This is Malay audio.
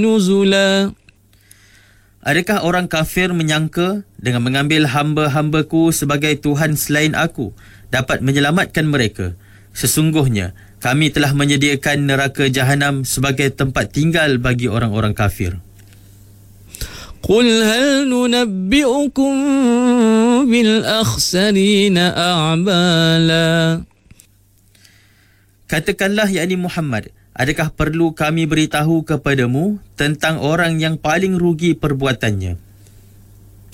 نزلا. Adakah orang kafir menyangka dengan mengambil hamba-hambaku sebagai Tuhan selain aku dapat menyelamatkan mereka? Sesungguhnya kami telah menyediakan neraka Jahanam sebagai tempat tinggal bagi orang-orang kafir. قل هل ننبئكم بالأخسرين أعمالا. Katakanlah, yakni Muhammad, adakah perlu kami beritahu kepadamu tentang orang yang paling rugi perbuatannya?